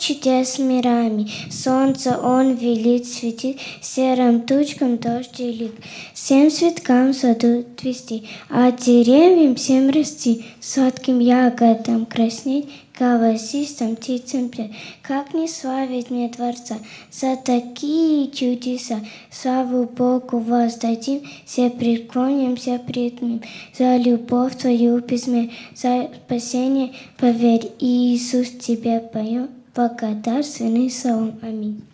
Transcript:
чудес мирами. Солнце он велит светить, серым тучкам дождь делит. Всем цветкам в саду цвести, а деревьям всем расти, сладким ягодам краснеть, голосистым птицам петь. Как не славить мне Творца за такие чудеса? Славу Богу воздадим, все преклонимся пред Ним. За любовь Твою безмерную, за спасение поверь, Иисус тебе поем. Благодарственный псалом. Аминь.